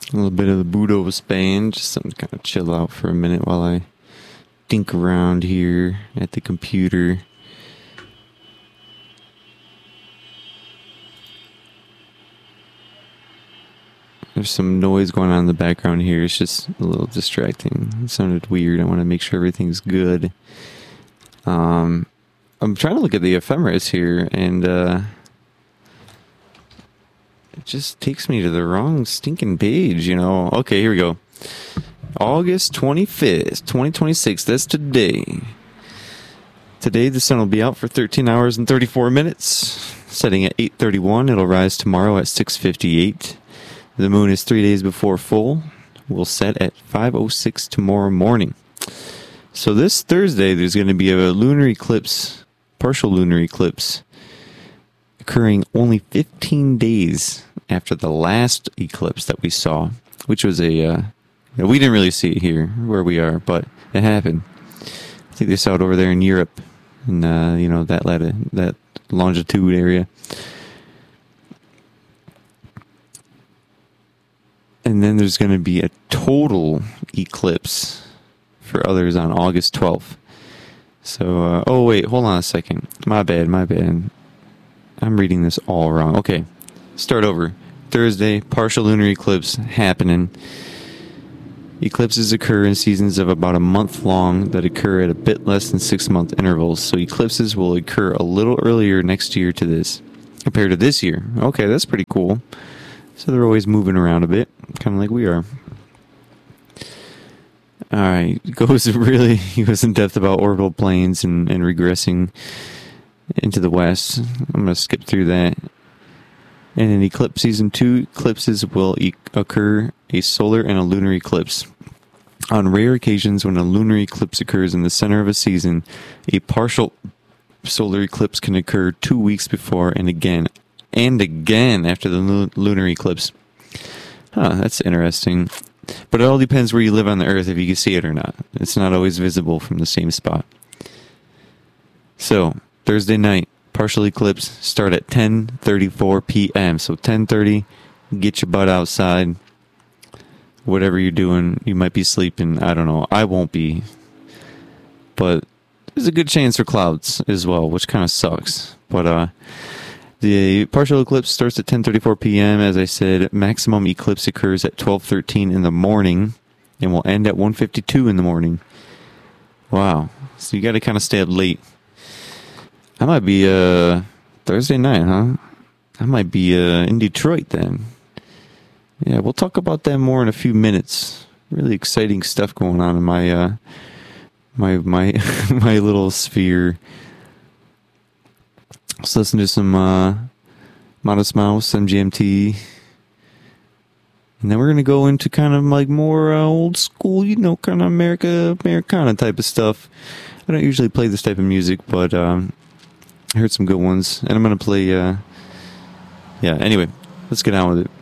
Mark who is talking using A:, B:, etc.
A: A little bit of the Budo of Spain, just something to kind of chill out for a minute while I think around here at the computer. There's some noise going on in the background here. It's just a little distracting. It sounded weird. I want to make sure everything's good. I'm trying to look at the ephemeris here, and it just takes me to the wrong stinking page, Okay, here we go. August 25th, 2026. That's today. Today, the sun will be out for 13 hours and 34 minutes. Setting at 8:31. It'll rise tomorrow at 6:58. The moon is 3 days before full. Will set at 5:06 tomorrow morning. So this Thursday, there's going to be a lunar eclipse, partial lunar eclipse, occurring only 15 days after the last eclipse that we saw, which was we didn't really see it here where we are, but it happened. I think they saw it over there in Europe, in that longitude area. And then there's going to be a total eclipse for others on August 12th. So, wait, hold on a second. My bad. I'm reading this all wrong. Okay, start over. Thursday, partial lunar eclipse happening. Eclipses occur in seasons of about a month long that occur at a bit less than 6-month intervals. So eclipses will occur a little earlier next year to this, compared to this year. Okay, that's pretty cool. So they're always moving around a bit, kind of like we are. Alright, he goes in depth about orbital planes and regressing into the west. I'm going to skip through that. And in eclipse season 2, eclipses will occur a solar and a lunar eclipse. On rare occasions when a lunar eclipse occurs in the center of a season, a partial solar eclipse can occur 2 weeks before and again after the lunar eclipse. That's interesting. But it all depends where you live on the Earth if you can see it or not. It's not always visible from the same spot. So, Thursday night, partial eclipse start at 10:34 p.m. So 10:30, get your butt outside. Whatever you're doing, you might be sleeping. I don't know. I won't be. But there's a good chance for clouds as well, which kind of sucks. But the partial eclipse starts at 10:34 p.m. As I said, maximum eclipse occurs at 12:13 in the morning and will end at 1:52 in the morning. Wow. So you got to kind of stay up late. I might be Thursday night, huh? I might be in Detroit then. Yeah, we'll talk about that more in a few minutes. Really exciting stuff going on in my my little sphere. Let's listen to some Modest Mouse, MGMT. And then we're going to go into kind of like more old school, kind of Americana type of stuff. I don't usually play this type of music, but I heard some good ones. And I'm going to play, anyway, let's get on with it.